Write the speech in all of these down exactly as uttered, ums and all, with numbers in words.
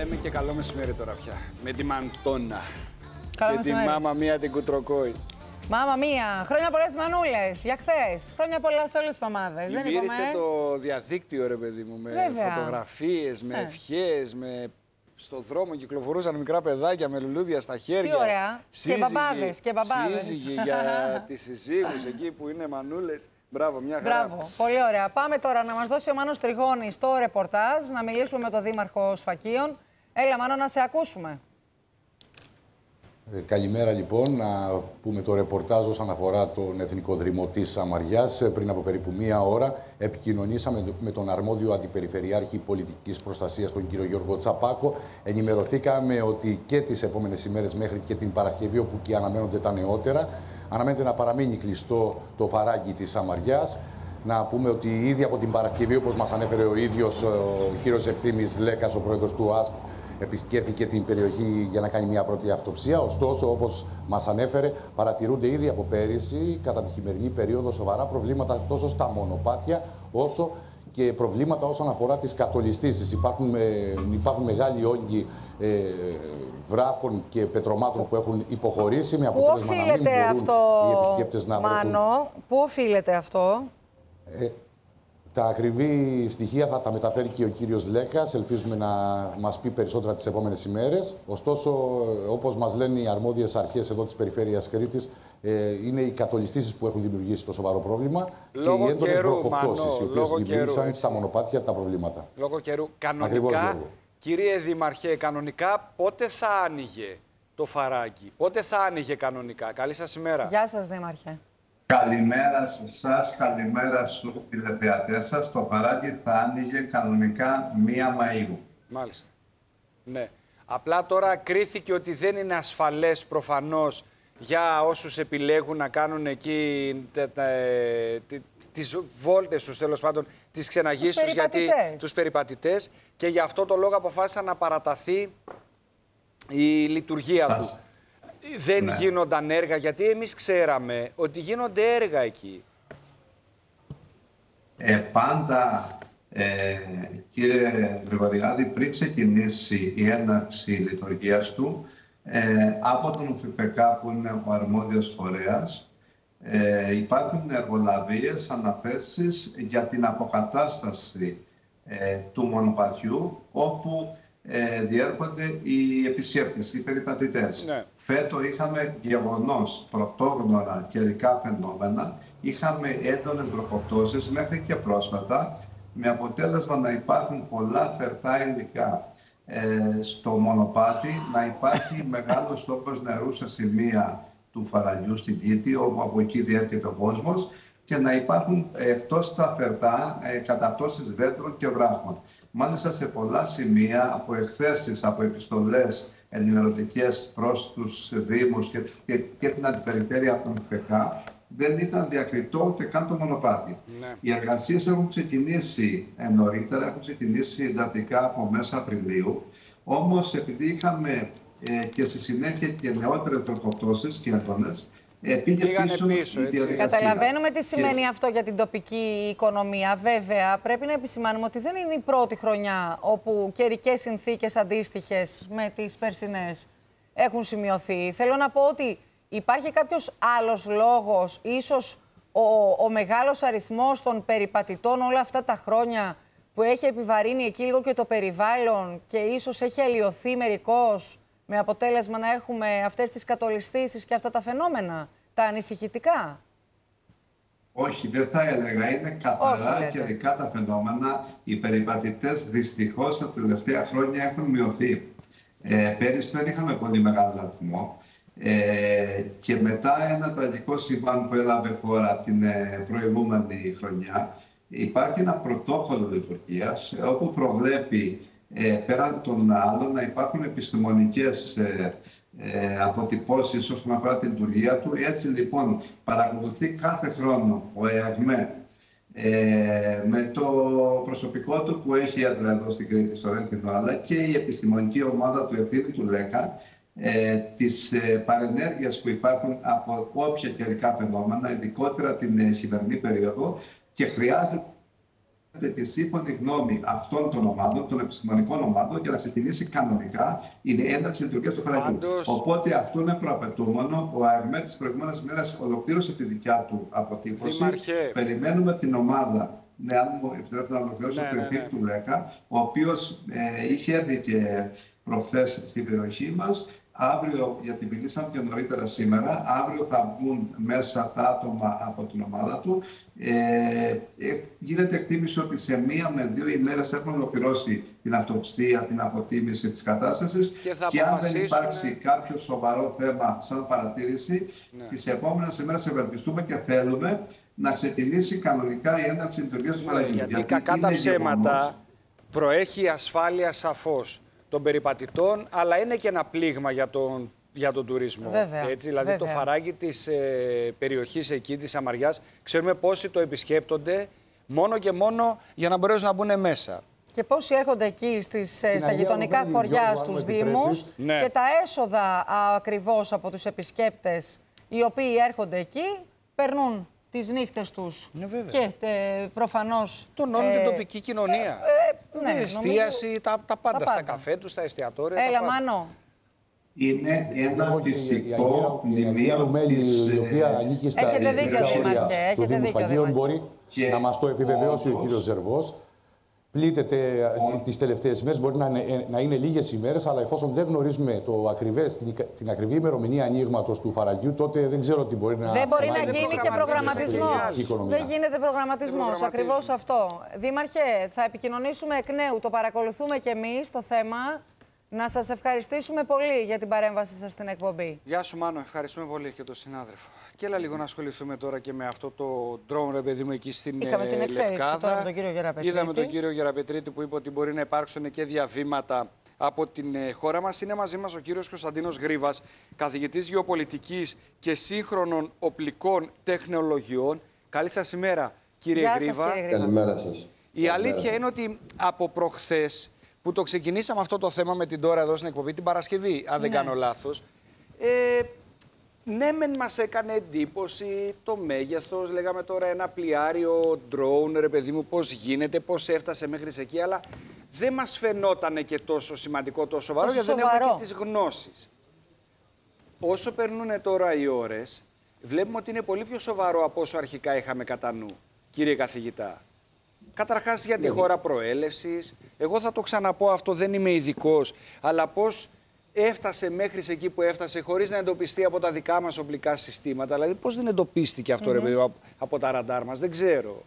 λέμε και καλό μεσημέρι τώρα πια. Με τη Μαντόνα. Καλό και μεσημέρι. τη Μάμα Μία την Κουτροκόη. Μάμα Μία, χρόνια πολλές μανούλες για χθες. Χρόνια πολλά σε όλες τις μαμάδες. Δεν Γύρισε είπαμε. το διαδίκτυο, ρε παιδί μου, με Βέβαια. φωτογραφίες, με Ε. ευχές, με... στο δρόμο κυκλοφορούσαν μικρά παιδάκια με λουλούδια στα χέρια. Τι ωραία. Σύζυγοι, Και μπαμπάδες, και μπαμπάδες. Σύζυγοι για τις συζύγους εκεί που είναι μανούλες. Μπράβο, μια χαρά. Μπράβο, πολύ ωραία. Πάμε τώρα να μας δώσει ο Μάνος Τριγώνης το ρεπορτάζ, να μιλήσουμε με τον Δήμαρχο Σφακίων. Έλα Μάνο, να σε ακούσουμε. Ε, καλημέρα λοιπόν, να πούμε το ρεπορτάζ όσον αφορά τον Εθνικό Δρυμό της Σαμαριάς. Πριν από περίπου μία ώρα επικοινωνήσαμε με τον αρμόδιο Αντιπεριφερειάρχη Πολιτικής Προστασίας, τον κύριο Γιώργο Τσαπάκο. Ενημερωθήκαμε ότι και τις επόμενες ημέρες μέχρι και την Παρασκευή, όπου και αναμένονται τα νεότερα, αναμένεται να παραμείνει κλειστό το φαράγγι της Σαμαριάς. Να πούμε ότι ήδη από την Παρασκευή, όπως μας ανέφερε ο ίδιος ο κύριος Ευθύμης Λέκας, ο πρόεδρος του ΑΣΠ, επισκέφθηκε την περιοχή για να κάνει μια πρώτη αυτοψία. Ωστόσο, όπως μας ανέφερε, παρατηρούνται ήδη από πέρυσι, κατά τη χειμερινή περίοδο, σοβαρά προβλήματα τόσο στα μονοπάτια, όσο και προβλήματα όσον αφορά τις κατολιστήσεις. Υπάρχουν, ε, υπάρχουν μεγάλοι όγκοι ε, βράχων και πετρωμάτων που έχουν υποχωρήσει, με αποτέλεσμα να μην μπορούν αυτό, οι επισκέπτες να βρεθούν. Μάνο, πού οφείλεται αυτό? Ε, Τα ακριβή στοιχεία θα τα μεταφέρει και ο κύριος Λέκας. Ελπίζουμε να μας πει περισσότερα τις επόμενες ημέρες. Ωστόσο, όπως μας λένε οι αρμόδιες αρχές εδώ της Περιφέρειας Κρήτης, είναι οι κατολιστήσεις που έχουν δημιουργήσει το σοβαρό πρόβλημα Λόγω και οι έντονες καιρού, βροχοπτώσεις, οι οποίες λόγω δημιούργησαν καιρού, στα μονοπάτια τα προβλήματα. Λόγω καιρού. Κανονικά, Ακριβώς, κύριε Δήμαρχε, κανονικά πότε θα άνοιγε το φαράγγι? Πότε θα άνοιγε κανονικά? Καλή σας ημέρα. Γεια σας Δήμαρχε. Καλημέρα σε εσάς, καλημέρα στους τηλεθεατές σας. Το φαράγγι θα άνοιγε κανονικά μία Μαΐου. Μάλιστα. Ναι. Απλά τώρα κρίθηκε ότι δεν είναι ασφαλές προφανώς για όσους επιλέγουν να κάνουν εκεί τε, τε, τε, τις βόλτες τους, τέλος πάντων, τις ξεναγήσεις τους, γιατί τους περιπατητές, και γι' αυτό το λόγο αποφάσισαν να παραταθεί η λειτουργία Σας. του. Δεν ναι. γίνονταν έργα, γιατί εμείς ξέραμε ότι γίνονται έργα εκεί. Ε, πάντα, ε, κύριε Γρηγοριάδη, πριν ξεκινήσει η έναρξη λειτουργίας του, ε, από τον ΟΦΙΠΕΚΑ, που είναι ο αρμόδιος φορέας, ε, υπάρχουν εργολαβίες, αναθέσεις για την αποκατάσταση ε, του μονοπατιού, όπου ε, διέρχονται οι επισκέπτες, οι περιπατητές. Ναι. Φέτο είχαμε γεγονός πρωτόγνωρα καιρικά φαινόμενα, είχαμε έντονες βροχοπτώσεις μέχρι και πρόσφατα, με αποτέλεσμα να υπάρχουν πολλά φερτά υλικά ε, στο μονοπάτι, να υπάρχει μεγάλος όγκος νερού σε σημεία του φαραγγιού στην Κήτη, όπου από εκεί διέρχεται ο κόσμος, και να υπάρχουν ε, εκτός τα φερτά ε, καταπτώσεις δέντρων και βράχων. Μάλιστα σε πολλά σημεία, από εκθέσεις, από επιστολές ενημερωτικές προς τους Δήμους και, και, και την Αντιπεριφέρεια των ΟΦΙΠΕΚΑ, δεν ήταν διακριτό ούτε καν το μονοπάτι. Ναι. Οι εργασίες έχουν ξεκινήσει ε, νωρίτερα, έχουν ξεκινήσει εντατικά από μέσα Απριλίου. Όμως, επειδή είχαμε ε, και στη συνέχεια και νεότερες βροχοπτώσεις και έντονες, ε, πήγε Πήγανε πίσω, πίσω, η έτσι. διαδικασία. Καταλαβαίνουμε τι σημαίνει Και... αυτό για την τοπική οικονομία. Βέβαια, πρέπει να επισημάνουμε ότι δεν είναι η πρώτη χρονιά όπου καιρικές συνθήκες αντίστοιχες με τις περσινές έχουν σημειωθεί. Θέλω να πω ότι υπάρχει κάποιος άλλος λόγος, ίσως ο, ο μεγάλος αριθμός των περιπατητών όλα αυτά τα χρόνια, που έχει επιβαρύνει εκεί λίγο και το περιβάλλον και ίσως έχει αλλοιωθεί μερικώς, με αποτέλεσμα να έχουμε αυτές τις κατολιστήσεις και αυτά τα φαινόμενα, τα ανησυχητικά? Όχι, δεν θα έλεγα. Είναι καθαρά Όχι, καιρικά τα φαινόμενα. Οι περιπατητές δυστυχώς τα τελευταία χρόνια έχουν μειωθεί. Ε, πέρυσι δεν είχαμε πολύ μεγάλο αριθμό. Ε, και μετά ένα τραγικό συμβάν που έλαβε χώρα την ε, προηγούμενη χρονιά, υπάρχει ένα πρωτόκολλο λειτουργίας, όπου προβλέπει ε, πέραν των άλλων να υπάρχουν επιστημονικές ε, ε, αποτυπώσεις όσον αφορά την λειτουργία του. Έτσι λοιπόν παρακολουθεί κάθε χρόνο ο ΕΑΓΜΕ ε, με το προσωπικό του που έχει έδρα εδώ στην Κρήτη, στο Ρέθινο, αλλά και η επιστημονική ομάδα του Ευθύμη του Λέκα, ε, τις ε, παρενέργειες που υπάρχουν από όποια καιρικά φαινόμενα, ειδικότερα την ε, χειμερινή περίοδο, και χρειάζεται τη σύμφωνη γνώμη αυτών των ομάδων, των επιστημονικών ομάδων, για να ξεκινήσει κανονικά η ένταξη λειτουργία του φαραγγιού. Πάντως... Οπότε αυτό είναι προαπαιτούμενο. Ο ΑΕΡΜΕ τις προηγούμενες μέρες ολοκλήρωσε τη δικιά του αποτύπωση. Δήμαρχε. Περιμένουμε την ομάδα, ναι, αν μου επιτρέπετε να ολοκληρώσω, ναι, το ναι, ευθύνη ναι. του ΔΕΚΑ, ο οποίος ε, είχε έρθει και προχθές στην περιοχή μας. Αύριο, γιατί μιλήσαμε και νωρίτερα σήμερα, αύριο θα βγουν μέσα τα άτομα από την ομάδα του. Ε, ε, γίνεται εκτίμηση ότι σε μία με δύο ημέρες έχουν ολοκληρώσει την αυτοψία, την αποτίμηση της κατάστασης και, θα και αν δεν υπάρξει κάποιο σοβαρό θέμα σαν παρατήρηση, ναι. τις επόμενες ημέρες ευελπιστούμε και θέλουμε να ξεκινήσει κανονικά η ένταξη λειτουργίας του φαραγγιού. Γιατί, γιατί κακά τα ψέματα προέχει η ασφάλεια σαφώς των περιπατητών, αλλά είναι και ένα πλήγμα για τον, για τον τουρισμό. Βέβαια, έτσι, δηλαδή βέβαια. το φαράγγι της ε, περιοχής εκεί, της Σαμαριάς, ξέρουμε πόσοι το επισκέπτονται μόνο και μόνο για να μπορέσουν να μπουν μέσα. Και πόσοι έρχονται εκεί στις, στα Αγία γειτονικά Λοβέλη, χωριά, Γιώργο, στους αν Δήμους, ναι. και τα έσοδα ακριβώς από τους επισκέπτες οι οποίοι έρχονται εκεί, περνούν τις νύχτες τους Ναι, βέβαια. και ε, προφανώς... Τονώνουν ε, την τοπική κοινωνία. Ε, ναι, εστίαση, νομίζω, τα, τα πάντα, τα στα πάντα. καφέ τους, στα εστιατόρια. Έλα, τα πάντα. Μάνο. Είναι ένα φυσικό η Αγία Λομέλη, η οποία ανήκει στα Έχετε δίκιο, ορια Δήμαρχε, έχετε του Δήμου δίκιο, Σφαγείων, Δήμαρχε. μπορεί Και να μας το επιβεβαιώσει ο όντως. κύριος Ζερβός. Πλήττεται τις τελευταίες ημέρες, μπορεί να είναι, να είναι λίγες ημέρες, αλλά εφόσον δεν γνωρίζουμε το ακριβές, την, την ακριβή ημερομηνία ανοίγματος του φαραγγιού, τότε δεν ξέρω τι μπορεί να Δεν μπορεί να σημαίνει γίνει και προγραμματισμός. προγραμματισμός. Δεν γίνεται προγραμματισμός. προγραμματίζουμε. Ακριβώς αυτό. Δήμαρχε, θα επικοινωνήσουμε εκ νέου. Το παρακολουθούμε κι εμείς το θέμα. Να σας ευχαριστήσουμε πολύ για την παρέμβαση σας στην εκπομπή. Γεια σου Μάνο, ευχαριστούμε πολύ και τον συνάδελφο. Και έλα λίγο να ασχοληθούμε τώρα και με αυτό το drone, ρε παιδί μου, εκεί στην Είχαμε την ε, εξέλιξη Λευκάδα. τώρα με τον κύριο Γεραπετρίτη. Είδαμε τον κύριο Γεραπετρίτη που είπε ότι μπορεί να υπάρξουν και διαβήματα από την ε, χώρα μας. Είναι μαζί μας ο κύριος Κωνσταντίνος Γρίβας, καθηγητής γεωπολιτικής και σύγχρονων οπλικών τεχνολογιών. Καλή σας ημέρα, κύριε Γεια σας, Γρίβα. κύριε Γρίβα. Καλημέρα σας. Η αλήθεια είναι ότι από προχθές που το ξεκινήσαμε αυτό το θέμα με την Τώρα εδώ στην εκπομπή, την Παρασκευή, αν δεν Ναι. κάνω λάθος, ε, ναι μεν μας έκανε εντύπωση το μέγεθος, λέγαμε τώρα ένα πλοιάριο drone, ρε παιδί μου, πώς γίνεται, πώς έφτασε μέχρι εκεί, αλλά δεν μας φαινόταν και τόσο σημαντικό, τόσο σοβαρό, Τόσο γιατί δεν σοβαρό. έχουμε και τις γνώσεις. Όσο περνούν τώρα οι ώρες, βλέπουμε ότι είναι πολύ πιο σοβαρό από όσο αρχικά είχαμε κατά νου, κύριε καθηγητά. Καταρχάς για τη χώρα προέλευσης. Εγώ θα το ξαναπώ αυτό, δεν είμαι ειδικός, αλλά πώς έφτασε μέχρι εκεί που έφτασε χωρίς να εντοπιστεί από τα δικά μας οπλικά συστήματα. Δηλαδή πώς δεν εντοπίστηκε αυτό, mm-hmm. ρε παιδί, από, από τα ραντάρ μας, δεν ξέρω.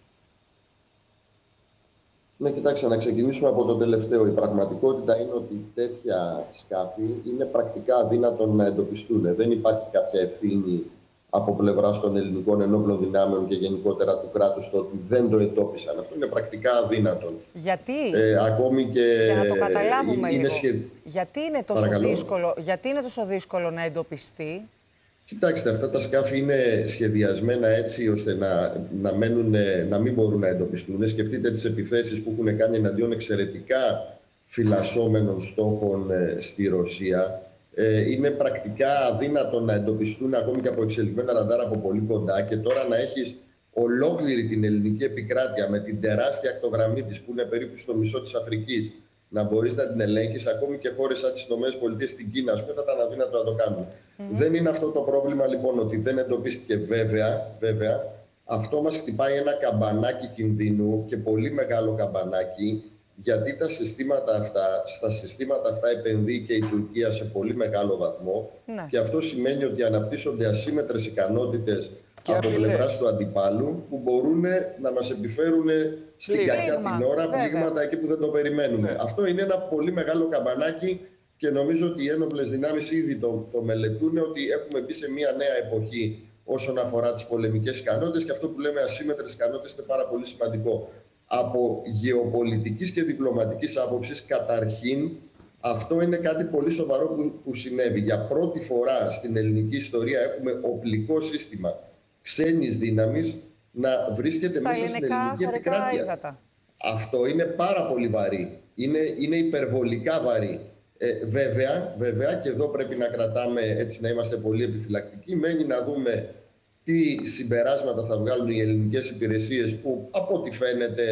Ναι, κοιτάξτε, να ξεκινήσουμε από το τελευταίο. Η πραγματικότητα είναι ότι τέτοια σκάφη είναι πρακτικά αδύνατον να εντοπιστούν. Δεν υπάρχει κάποια ευθύνη από πλευράς των ελληνικών ενόπλων δυνάμεων και γενικότερα του κράτους το ότι δεν το εντόπισαν. Αυτό είναι πρακτικά αδύνατον. Γιατί, ε, ακόμη και για να το καταλάβουμε είναι λίγο, σχε... γιατί, είναι τόσο δύσκολο, γιατί είναι τόσο δύσκολο να εντοπιστεί? Κοιτάξτε, αυτά τα σκάφη είναι σχεδιασμένα έτσι ώστε να, να, μένουν, να μην μπορούν να εντοπιστούν. Σκεφτείτε τις επιθέσεις που έχουν κάνει εναντίον εξαιρετικά φυλασσόμενων στόχων ε, στη Ρωσία. Ε, είναι πρακτικά αδύνατο να εντοπιστούν ακόμη και από εξελιγμένα ραντάρ από πολύ κοντά, και τώρα να έχεις ολόκληρη την ελληνική επικράτεια με την τεράστια ακτογραμμή της που είναι περίπου στο μισό της Αφρικής, να μπορείς να την ελέγχεις, ακόμη και χώρες σαν τις ΗΠΑ, στην Κίνα, ας πούμε, θα ήταν αδύνατο να το κάνουν. Mm. Δεν είναι αυτό το πρόβλημα λοιπόν ότι δεν εντοπίστηκε, βέβαια, βέβαια. Αυτό μας χτυπάει ένα καμπανάκι κινδύνου, και πολύ μεγάλο καμπανάκι, γιατί τα συστήματα αυτά, στα συστήματα αυτά επενδύει και η Τουρκία σε πολύ μεγάλο βαθμό, ναι. Και αυτό σημαίνει ότι αναπτύσσονται ασύμμετρες ικανότητες από πλευράς του αντιπάλου που μπορούν να μας επιφέρουν στην κακιά την ώρα πλήγματα εκεί που δεν το περιμένουμε. Ναι. Αυτό είναι ένα πολύ μεγάλο καμπανάκι, και νομίζω ότι οι ένοπλες δυνάμεις ήδη το, το μελετούν, ότι έχουμε μπει σε μια νέα εποχή όσον αφορά τις πολεμικές ικανότητες, και αυτό που λέμε ασύμμετρες ικανότητες είναι πάρα πολύ σημαντικό. Από γεωπολιτικής και διπλωματικής άποψης, καταρχήν, αυτό είναι κάτι πολύ σοβαρό που, που συνέβη. Για πρώτη φορά στην ελληνική ιστορία έχουμε οπλικό σύστημα ξένης δύναμης να βρίσκεται στα μέσα στην ελληνική επικράτεια. Ύδατα. Αυτό είναι πάρα πολύ βαρύ. Είναι, είναι υπερβολικά βαρύ. Ε, βέβαια, βέβαια, και εδώ πρέπει να κρατάμε, έτσι να είμαστε πολύ επιφυλακτικοί, μένει να δούμε τι συμπεράσματα θα βγάλουν οι ελληνικές υπηρεσίες, που από ό,τι φαίνεται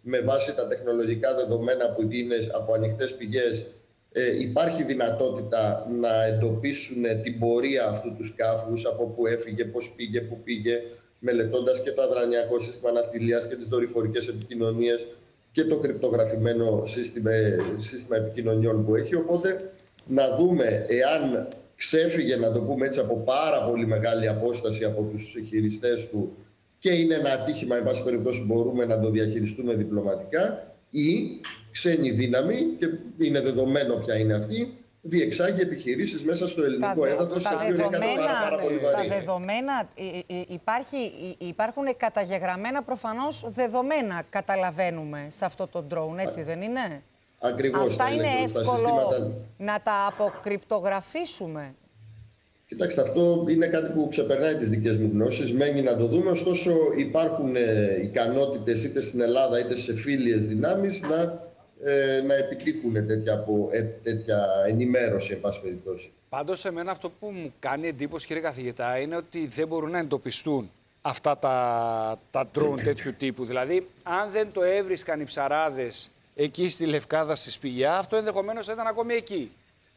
με βάση τα τεχνολογικά δεδομένα που είναι από ανοιχτές πηγές, ε, υπάρχει δυνατότητα να εντοπίσουν την πορεία αυτού του σκάφους, από πού έφυγε, πώς πήγε, πού πήγε, μελετώντας και το αδρανιακό σύστημα ναυτιλίας και τις δορυφορικές επικοινωνίες και το κρυπτογραφημένο σύστημα, σύστημα επικοινωνιών που έχει. Οπότε να δούμε εάν ξέφυγε, να το πούμε έτσι, από πάρα πολύ μεγάλη απόσταση από τους χειριστές του και είναι ένα ατύχημα, εν πάση περιπτώσει μπορούμε να το διαχειριστούμε διπλωματικά, ή ξένη δύναμη, και είναι δεδομένο ποια είναι αυτή, διεξάγει επιχειρήσεις μέσα στο ελληνικό έδαφος, τα, είναι κάτι πάρα, πάρα πολύ βαρύ. Τα δεδομένα, υπάρχει, υπάρχουν καταγεγραμμένα προφανώς δεδομένα, καταλαβαίνουμε, σε αυτό το drone, έτσι δεν είναι? Ακριβώς. Αυτά είναι εύκολο συστήματα... να τα αποκρυπτογραφήσουμε? Κοιτάξτε, αυτό είναι κάτι που ξεπερνάει τις δικές μου γνώσεις. Μένει να το δούμε. Ωστόσο, υπάρχουν ε, ικανότητες είτε στην Ελλάδα είτε σε φίλιες δυνάμεις να, ε, να επιτύχουν τέτοια, από, ε, τέτοια ενημέρωση, εν πάση περιπτώσει. Πάντως, εμένα αυτό που μου κάνει εντύπωση, κύριε καθηγητά, είναι ότι δεν μπορούν να εντοπιστούν αυτά τα, τα drone τέτοιου τύπου. Δηλαδή, αν δεν το έβρισκαν οι ψαράδες εκεί στη Λευκάδα, στη Σπηλιά, αυτό ενδεχομένως θα ήταν ακόμη εκεί.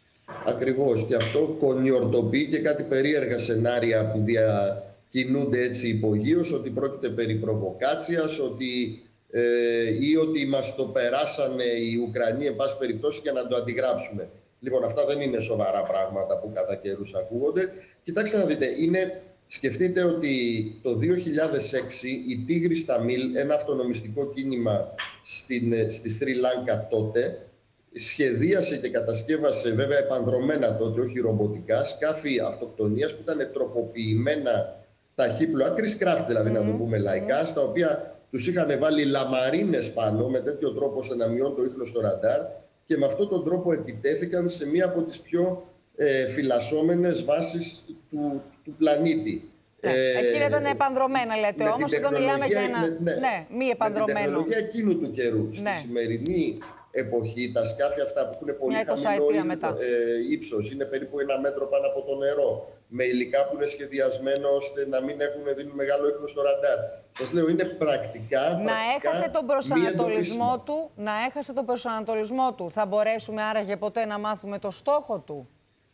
Ακριβώς. Και αυτό κονιορτοποιεί και κάτι περίεργα σενάρια που διακινούνται έτσι υπογείως, ότι πρόκειται περί προβοκάτσιας, ότι, ε, ή ότι μας το περάσανε οι Ουκρανοί, εν πάση περιπτώσει, για να το αντιγράψουμε. Λοιπόν, αυτά δεν είναι σοβαρά πράγματα που κατά καιρούς ακούγονται. Κοιτάξτε να δείτε, είναι... Σκεφτείτε ότι το δύο χιλιάδες έξι η Tigris Tamil, ένα αυτονομιστικό κίνημα στην, στη Σρι Λάνκα τότε, σχεδίασε και κατασκεύασε, βέβαια επανδρομένα τότε, όχι ρομποτικά, σκάφη αυτοκτονίας που ήταν τροποποιημένα ταχύπλοα, Chris Craft δηλαδή, mm-hmm. να το πούμε λαϊκά, στα οποία τους είχαν βάλει λαμαρίνες πάνω με τέτοιο τρόπο ώστε να μειώνει το ίχνος στο ραντάρ, και με αυτόν τον τρόπο επιτέθηκαν σε μία από τις πιο ε, φυλασσόμενες βάσεις του, του πλανήτη. Ναι. Ε, Εκεί ήταν επανδρομένα, λέτε, όμως εδώ μιλάμε για ένα ναι, ναι, ναι, μη επανδρομένο. Με την τεχνολογία εκείνου του καιρού. Ναι. Στη σημερινή εποχή, τα σκάφια αυτά που έχουν πολύ χαμηλό ε, ύψος, είναι περίπου ένα μέτρο πάνω από το νερό, με υλικά που είναι σχεδιασμένο ώστε να μην έχουν δίνουν μεγάλο ίχνος στο ραντάρ. Σας λέω, είναι πρακτικά. Να πρακτικά έχασε τον προσανατολισμό του, να έχασε τον προσανατολισμό του. Θα μπορέσουμε άραγε ποτέ να μάθουμε το στόχο του?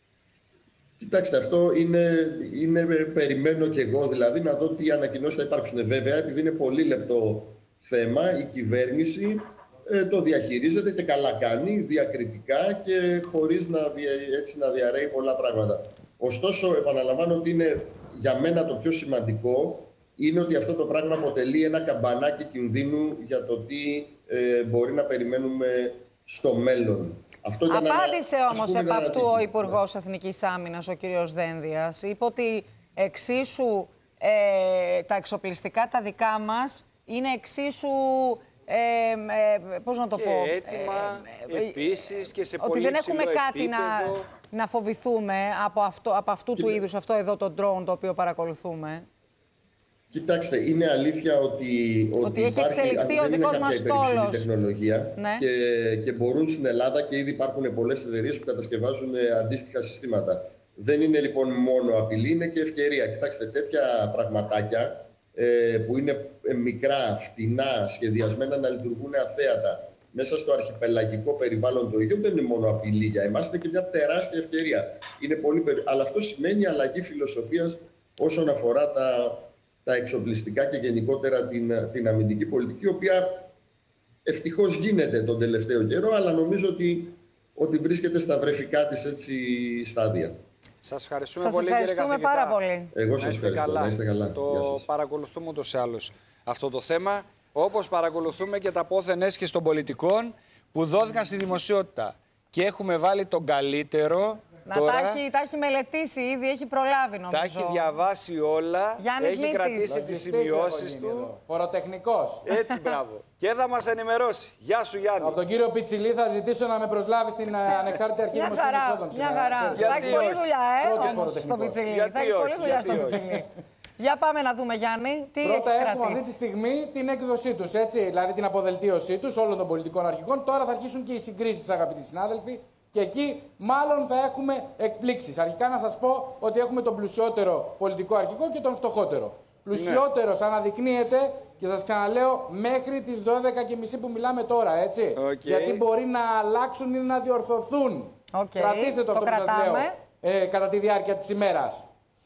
Κοιτάξτε, αυτό είναι, είναι, περιμένω και εγώ δηλαδή να δω τι ανακοινώσεις θα υπάρξουν. Βέβαια, επειδή είναι πολύ λεπτό θέμα, η κυβέρνηση ε, το διαχειρίζεται και καλά κάνει, διακριτικά και χωρίς να, έτσι, να διαρρέει πολλά πράγματα. Ωστόσο, επαναλαμβάνω ότι είναι για μένα το πιο σημαντικό είναι ότι αυτό το πράγμα αποτελεί ένα καμπανάκι κινδύνου για το τι ε, μπορεί να περιμένουμε στο μέλλον. Αυτό Απάντησε ένα, όμως επ' αυτού ο Υπουργός Εθνικής Άμυνας, ο κύριος Δένδιας. Είπε ότι εξίσου ε, τα εξοπλιστικά τα δικά μας είναι εξίσου, ε, ε, πώς να το και πω... έτοιμα, ε, ε, επίσης και σε ότι πολύ δεν έχουμε κάτι επίπεδο. να, να φοβηθούμε από, αυτό, από αυτού του είδους, αυτό εδώ το drone το οποίο παρακολουθούμε. Κοιτάξτε, είναι αλήθεια ότι, ότι, ότι έχει υπάρχει, εξελιχθεί ο δικός μας στόλος. Τεχνολογία, ναι. και, και μπορούν στην Ελλάδα και ήδη υπάρχουν πολλές εταιρείες που κατασκευάζουν αντίστοιχα συστήματα. Δεν είναι λοιπόν μόνο απειλή, είναι και ευκαιρία. Κοιτάξτε, τέτοια πραγματάκια ε, που είναι μικρά, φτηνά, σχεδιασμένα να λειτουργούν αθέατα μέσα στο αρχιπελαγικό περιβάλλον του Αιγαίου, δεν είναι μόνο απειλή για εμάς, είναι και μια τεράστια ευκαιρία. Είναι πολύ περι... Αλλά αυτό σημαίνει αλλαγή φιλοσοφίας όσον αφορά τα. τα εξοπλιστικά και γενικότερα την, την αμυντική πολιτική, η οποία ευτυχώς γίνεται τον τελευταίο καιρό, αλλά νομίζω ότι, ότι βρίσκεται στα βρεφικά της έτσι στάδια. Σας ευχαριστούμε σας πολύ, ευχαριστούμε κύριε καθηγητά. πάρα πολύ. Εγώ σας ευχαριστώ. Καλά. Να είστε καλά. Το παρακολουθούμε ούτως ή άλλως αυτό το θέμα, όπως παρακολουθούμε και τα πόθεν έσχες των πολιτικών που δόθηκαν στη δημοσιότητα. Και έχουμε βάλει τον καλύτερο. Να τώρα, τα, έχει, τα έχει μελετήσει ήδη, έχει προλάβει νομίζω. Τα έχει διαβάσει όλα, Γιάννης έχει Μήτης. κρατήσει τις σημειώσεις του. Φοροτεχνικός. Έτσι, μπράβο. Και θα μας ενημερώσει. Γεια σου, Γιάννη. Από τον κύριο Πιτσιλή θα ζητήσω να με προσλάβει στην Ανεξάρτητη Αρχή Δημοσίων Εσόδων. Μια χαρά. Θα έχεις πολλή δουλειά, ε, όμως, στο Πιτσιλή. Θα έχεις πολλή δουλειά στο Πιτσιλή. Για πάμε να δούμε, Γιάννη, τι έχεις Πρώτα έχουμε κρατήσει. αυτή τη στιγμή την έκδοσή τους, έτσι, δηλαδή την αποδελτίωσή τους όλων των πολιτικών αρχικών. Τώρα θα αρχίσουν και οι συγκρίσεις, αγαπητοί συνάδελφοι. Και εκεί μάλλον θα έχουμε εκπλήξεις. Αρχικά να σας πω ότι έχουμε τον πλουσιότερο πολιτικό αρχικό και τον φτωχότερο. πλουσιότερος αναδεικνύεται και σας ξαναλέω μέχρι τις δώδεκα και μισή που μιλάμε τώρα, έτσι. Okay. Γιατί μπορεί να αλλάξουν ή να διορθωθούν. Okay. Κρατήστε το, το αυτό που σας λέω ε, κατά τη διάρκεια της ημέρας.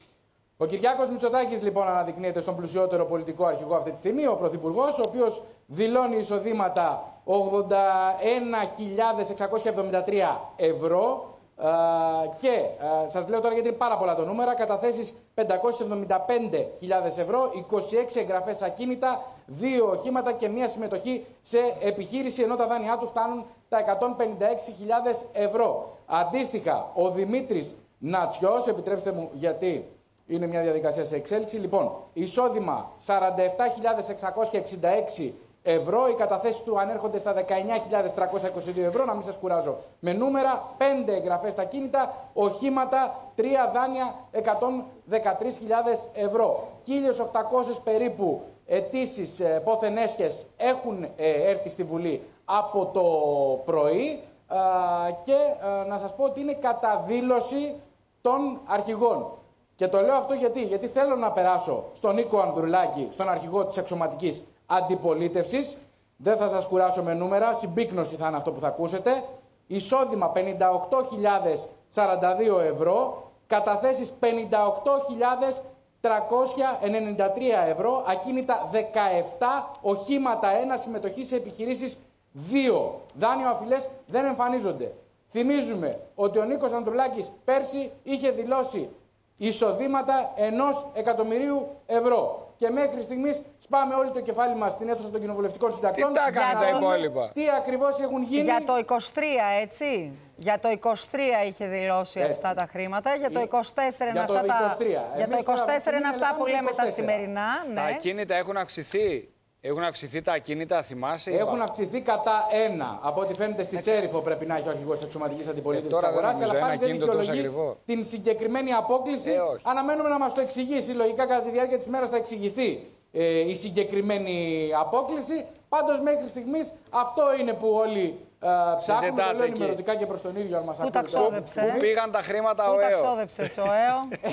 Ο Κυριάκος Μητσοτάκης λοιπόν αναδεικνύεται στον πλουσιότερο πολιτικό αρχηγό αυτή τη στιγμή, ο Πρωθυπουργός, ο οποίος δηλώνει εισοδήματα ογδόντα ένα χιλιάδες εξακόσια εβδομήντα τρία ευρώ ε, και ε, σας λέω τώρα γιατί είναι πάρα πολλά τα νούμερα, καταθέσεις πεντακόσιες εβδομήντα πέντε χιλιάδες ευρώ, είκοσι έξι εγγραφές ακίνητα, δύο οχήματα και μία συμμετοχή σε επιχείρηση, ενώ τα δάνειά του φτάνουν τα εκατόν πενήντα έξι χιλιάδες ευρώ. Αντίστοιχα, ο Δημήτρης Νατσιός, επιτρέψτε μου γιατί είναι μια διαδικασία σε εξέλιξη. Λοιπόν, εισόδημα σαράντα επτά χιλιάδες εξακόσια εξήντα έξι ευρώ. Οι καταθέσεις του ανέρχονται στα δεκαεννιά χιλιάδες τριακόσια είκοσι δύο ευρώ. Να μην σας κουράζω με νούμερα. πέντε εγγραφές στα κίνητα, οχήματα, τρία δάνεια, εκατόν δεκατρείς χιλιάδες ευρώ. χίλιες οκτακόσιες περίπου αιτήσεις ε, πόθεν έσχες έχουν ε, έρθει στη Βουλή από το πρωί. Ε, και ε, να σας πω ότι είναι κατά δήλωση των αρχηγών. Και το λέω αυτό γιατί, γιατί θέλω να περάσω στον Νίκο Ανδρουλάκη, στον αρχηγό της εξωματικής αντιπολίτευσης. Δεν θα σας κουράσω με νούμερα, συμπίκνωση θα είναι αυτό που θα ακούσετε. Εισόδημα πενήντα οκτώ χιλιάδες σαράντα δύο ευρώ, καταθέσεις πενήντα οκτώ χιλιάδες τριακόσια ενενήντα τρία ευρώ, ακίνητα δεκαεπτά, οχήματα ένα, συμμετοχή σε επιχειρήσεις δύο. Δάνειο αφιλές δεν εμφανίζονται. Θυμίζουμε ότι ο Νίκος Ανδρουλάκης πέρσι είχε δηλώσει εισοδήματα ενός εκατομμυρίου ευρώ. Και μέχρι στιγμής σπάμε όλοι το κεφάλι μας στην αίθουσα των κοινοβουλευτικών συντακτών. Τι τα έκανα τα υπόλοιπα. Τι ακριβώς έχουν γίνει. Για το είκοσι τρία, έτσι. Για το είκοσι τρία είχε δηλώσει έτσι. αυτά τα χρήματα. Για το είκοσι τέσσερα είναι αυτά τα. Για το είκοσι τέσσερα είναι αυτά που λέμε τα σημερινά. Ναι. Τα ακίνητα έχουν αυξηθεί. Έχουν αυξηθεί τα ακίνητα, θυμάσαι. Έχουν είπα. αυξηθεί κατά ένα. Από ό,τι φαίνεται στη Σέριφο πρέπει να έχει ο αρχηγός της εξωματικής αντιπολίτευσης ε, της αγοράς. Αλλά πάλι δεν δικαιολογεί ακριβό. την συγκεκριμένη απόκληση. Ε, Αναμένουμε να μας το εξηγήσει. Λογικά κατά τη διάρκεια της ημέρας θα εξηγηθεί ε, η συγκεκριμένη απόκληση. Πάντως μέχρι στιγμής αυτό είναι που όλοι ε, ψάχνουν. Το λέω ενημερωτικά και προς τον ίδιο αν μας ακούτε. Πού τα ξόδεψε. Πού πήγαν τα χρήματα Πού ο ΕΟ. τα ξόδεψες ο ΕΟ.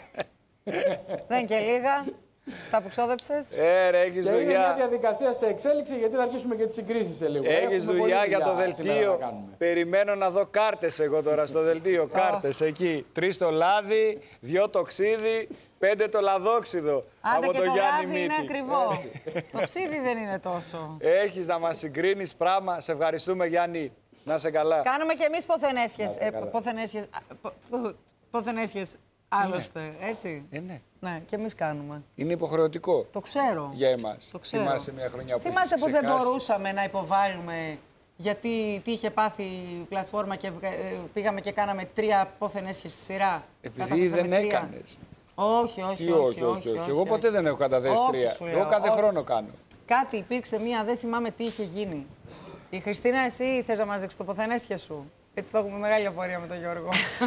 Δεν και λίγα. Αυτά που ξόδεψες. Ε, ρε, έχεις δουλειά. Είναι μια δουλειά. διαδικασία σε εξέλιξη γιατί θα αρχίσουμε και τις συγκρίσεις σε λίγο. Έχεις δουλειά για το δελτίο. Περιμένω να δω κάρτες εγώ τώρα στο δελτίο. Κάρτες εκεί. Τρεις το λάδι, δυο το ξύδι, πέντε το λαδόξιδο. Άντε από και το, το Γιάννη λάδι είναι Μύτη. ακριβό. Το ξύδι δεν είναι τόσο. Έχεις να μας συγκρίνεις πράγμα. Σε ευχαριστούμε Γιάννη. Να σε καλά. Κάνουμε κι εμείς ποθενέσχες. Ε, ποθενέσχες. Ποθενέσχες. Άλλωστε, έτσι. Ε, ναι. Ναι, και εμείς κάνουμε. Είναι υποχρεωτικό. Το ξέρω. Για εμάς. Το ξέρω. Θυμάσαι μια χρονιά που Θυμάσαι έχεις που δεν ξεχάσει. μπορούσαμε να υποβάλουμε γιατί τι είχε πάθει η πλατφόρμα και ε, πήγαμε και κάναμε τρία πόθενέσχες στη σειρά. Επειδή δεν τρία. έκανες. Όχι, όχι, Τι όχι, όχι, όχι. Εγώ ποτέ δεν έχω καταθέσει τρία. Εγώ κάθε χρόνο κάνω. Κάτι υπήρξε μία, δεν θυμάμαι τι είχε γίνει. Η Χριστίνα, εσύ θες να μας δείξεις το ποθενέσχε σου. Έτσι το έχουμε μεγάλη απορία με τον Γιώργο.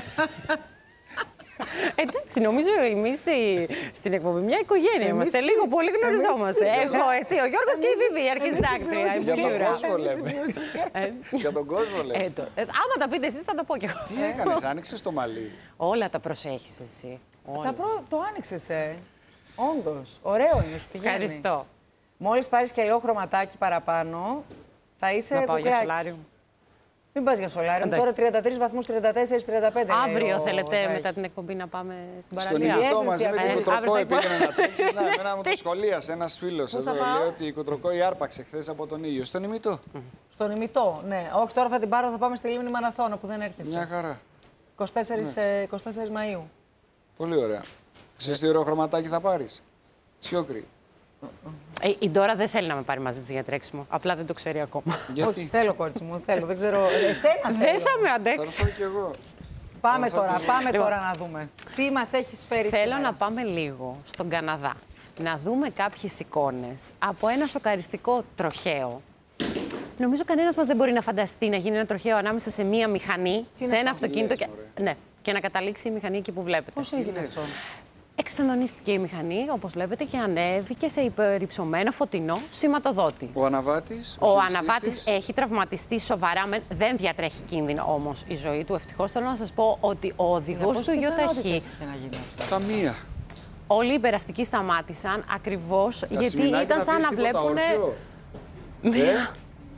Εντάξει, νομίζω εμείς στην εκπομπή μια οικογένεια είμαστε. Λίγο πολύ γνωριζόμαστε. Εγώ, εσύ, ο Γιώργος και η Βιβί, αρχισδάκτρια. Για τον κόσμο λέμε. Για τον κόσμο λέμε. Άμα τα πείτε εσείς θα τα πω κι εγώ. Τι έκανες, άνοιξες το μαλλί. Όλα τα προσέχεις εσύ. Τα προ... Το άνοιξες, ε. Όντως. Ωραίο είναι, σου πηγαίνει. Ευχαριστώ. Μόλις πάρεις και λίγο χρωματάκι παραπάνω, θα είσαι να πάω για κουκλάκι. σολάριο. Μην πας για σολάριο. Τώρα τριάντα τρεις βαθμούς, τριάντα τέσσερα, τριάντα πέντε. Αύριο θέλετε μετά την εκπομπή να πάμε στην Στον παραλία. Ιγυπτό μαζί με την Ε, Κουτροκό αύριο θα πήγαινε να τρέξεις. Ναι, εμένα μου το σχολίασε ένας φίλος εδώ. Λέει ότι η Κουτροκό άρπαξε χθες από τον ήλιο. Στον Ιμητό. Στον Ιμητό, ναι. Όχι, τώρα θα την πάρω, θα πάμε στη Λίμνη Μαραθώνα που δεν έρχεσαι. Μια χαρά. είκοσι τέσσερις Μαΐου. Πολύ ωραία. Ξέρεις τι ωραίο χρωματάκι θα πάρεις. Τσιόκρι. Ε, η Ντόρα δεν θέλει να με πάρει μαζί της για τρέξιμο. Απλά δεν το ξέρει ακόμα. Γιατί? Όχι, θέλω κόρτσι μου, θέλω. Δεν ξέρω. Εσένα Δεν θέλω. θα με Θα αντέξει. έρθω κι εγώ. Πάμε τώρα, πάμε Λοιπόν. τώρα να δούμε. Τι μας έχεις φέρει Θέλω σήμερα. να πάμε λίγο στον Καναδά. Να δούμε κάποιες εικόνες από ένα σοκαριστικό τροχαίο. Νομίζω κανένας μας δεν μπορεί να φανταστεί να γίνει ένα τροχαίο ανάμεσα σε μία μυχανή, είναι σε ένα αυτό? αυτοκίνητο. Τι λες, Και... Ναι, και να καταλήξει η μηχανή εκεί που βλέπετε. Πώς έγινε αυτό? Εξφενδονίστηκε η μηχανή, όπως βλέπετε, και ανέβηκε σε υπερυψωμένο φωτεινό σηματοδότη. Ο Αναβάτης. Ο χειριστής Αναβάτης της. έχει τραυματιστεί σοβαρά, με- δεν διατρέχει κίνδυνο όμως η ζωή του. Ευτυχώς θέλω να σας πω ότι ο οδηγός του Πόσες γιοταχή. πιθανότητες είχε να γίνει αυτό? Τα μία. όλοι οι περαστικοί σταμάτησαν ακριβώς γιατί Σιμινάκη ήταν να σαν να αφήσει τίποτα βλέπουν. όρθιο? Ε?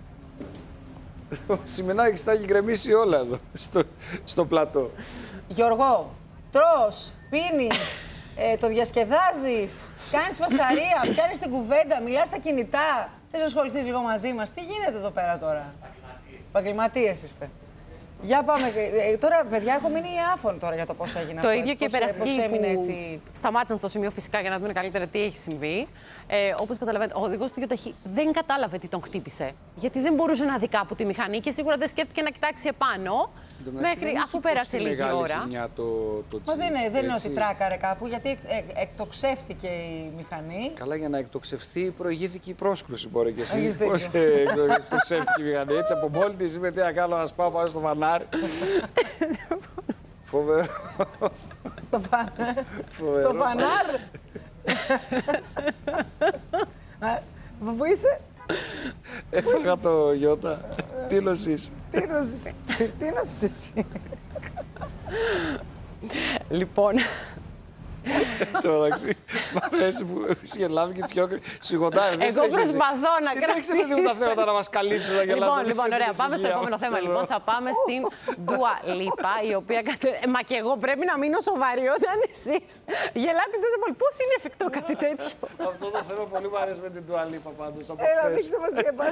Ο Σιμινάκης τα έχει γκρεμίσει όλα εδώ, στο, στο πλατό. Γιώργο, τρως, πίνεις, ε, το διασκεδάζεις, κάνεις φασαρία, πιάνεις την κουβέντα, μιλάς στα κινητά. Θες να ασχοληθείς λίγο μαζί μας. Τι γίνεται εδώ πέρα τώρα? Επαγγελματίες είστε. Για πάμε. Ε, τώρα, παιδιά, έχω μείνει άφωνο τώρα για το πώς έγινε Το αυτό. ίδιο έτσι, και οι πώς, περαστικοί πώς έμεινε που έτσι. σταμάτησαν στο σημείο φυσικά για να δούμε καλύτερα τι έχει συμβεί. Ε, όπως καταλαβαίνετε, ο οδηγός του γιοταχή δεν κατάλαβε τι τον χτύπησε. Γιατί δεν μπορούσε να δει κάπου τη μηχανή και σίγουρα δεν σκέφτηκε να κοιτάξει επάνω. Μέχρι αφού πέρασε λίγη ώρα. Το, το Μα δεν είναι, δεν είναι έτσι. ότι τράκαρε κάπου, γιατί εκ, εκ, εκτοξεύτηκε η μηχανή. Καλά, για να εκτοξευθεί προηγήθηκε η πρόσκρουση, μπορεί και εσύ. Έχεις Πώς ε, εκτοξεύτηκε η μηχανή, έτσι από μόλι τη είπε τι να κάνω, να σπάω πάνω στο φανάρι. Φοβερό. Στο, φα... Φοβερό. στο φανάρ. Από πού είσαι? Έφαγα το Γιώτα. Τι νοσείς. Τι νοσείς, τι νοσείς εσύ? Λοιπόν, Το μεταξύ, μ' αρέσει που έχει γελάβει και τη χιόκρη. Σιγοντάρι, δεν εγώ προσπαθώ να Συνέχισε παιδί μου τα θέματα να μας καλύψεις, να γελάς. Λοιπόν, λοιπόν, ωραία. Πάμε στο επόμενο θέμα. Λοιπόν, θα πάμε στην Dua Lipa, η οποία. Κατε... Ε, μα και εγώ πρέπει να μείνω σοβαρή όταν εσείς γελάτε τόσο πολύ. Πώς είναι εφικτό κάτι τέτοιο? Αυτό το θέμα πολύ μου αρέσει με την Dua Lipa πάντως. Από Έλα, χθες. δείξε μας τι έπαθε.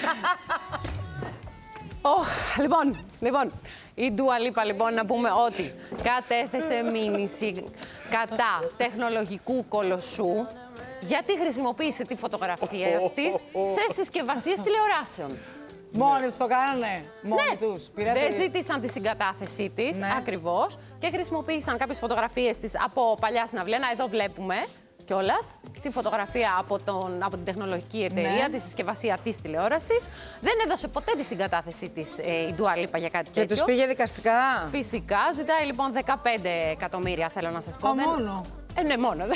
Oh, λοιπόν, λοιπόν, η Dua Lipa, λοιπόν, να πούμε ότι κατέθεσε μήνυση κατά τεχνολογικού κολοσσού γιατί χρησιμοποίησε τη φωτογραφία της σε συσκευασίες τηλεοράσεων. Μόνοι τους το κάνανε, μόνοι Ναι, τους. δεν ζήτησαν τη συγκατάθεσή της, Ναι. ακριβώς, και χρησιμοποίησαν κάποιες φωτογραφίες της από παλιά συναυλία. Να, εδώ βλέπουμε κιόλας τη φωτογραφία από, τον, από την τεχνολογική εταιρεία, Ναι. τη συσκευασία της τηλεόρασης. Δεν έδωσε ποτέ τη συγκατάθεσή της ε, η Dua Lipa για κάτι Και τέτοιο. τους πήγε δικαστικά. Φυσικά, ζητάει λοιπόν δεκαπέντε εκατομμύρια, θέλω να σας πω. Α, Δεν- μόνο. Ε, ναι, μόνο.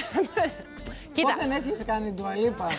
Κοίτα, Πότε έχει κάνει η Dua Lipa?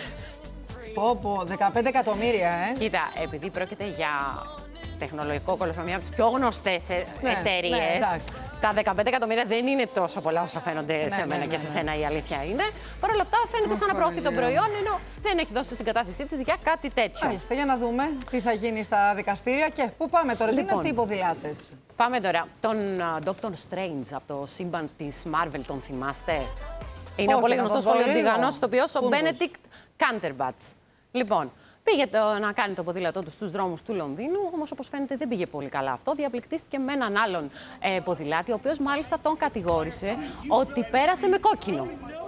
Πω, πω, δεκαπέντε εκατομμύρια, ε. κοίτα, επειδή πρόκειται για τεχνολογικό κόλωσο, μια από τις πιο γνωστές Ναι, ναι, εταιρείες, εντάξει. τα δεκαπέντε εκατομμύρια δεν είναι τόσο πολλά όσα φαίνονται σε ναι, μένα ναι, και ναι, σε ναι. σένα, η αλήθεια είναι. Παρ' όλα αυτά φαίνεται σαν να προωθεί το προϊόν, ενώ δεν έχει δώσει τη συγκατάθεσή της για κάτι τέτοιο. Μάλιστα, για να δούμε τι θα γίνει στα δικαστήρια και πού πάμε τώρα. Τι είναι Λοιπόν. αυτοί οι ποδηλάτες? Πάμε τώρα. Τον α, Doctor Strange από το σύμπαν της Marvel, τον θυμάστε? Είναι Όχι, ο πολύ να γνωστός τον δω λίγο. χολιγανός ηθοποιός, ο Πούντος. Benedict Cumberbatch. Λοιπόν, πήγε το, να κάνει το ποδήλατό του στους δρόμους του Λονδίνου, όμως όπως φαίνεται δεν πήγε πολύ καλά αυτό. Διαπληκτίστηκε με έναν άλλον ε, ποδηλάτη, ο οποίος μάλιστα τον κατηγόρησε ότι πέρασε με κόκκινο.